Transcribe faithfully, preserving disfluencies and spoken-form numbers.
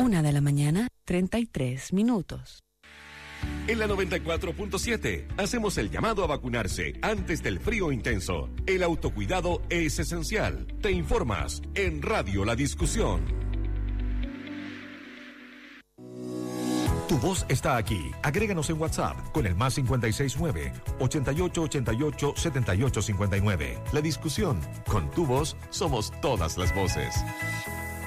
Una de la mañana, treinta y tres minutos. En la noventa y cuatro punto siete hacemos el llamado a vacunarse antes del frío intenso. El autocuidado es esencial. Te informas en Radio La Discusión. Tu voz está aquí. Agréganos en WhatsApp con el más cinco seis nueve, ochenta y ocho ochenta y ocho, setenta y ocho cincuenta y nueve. La Discusión. Con tu voz somos todas las voces.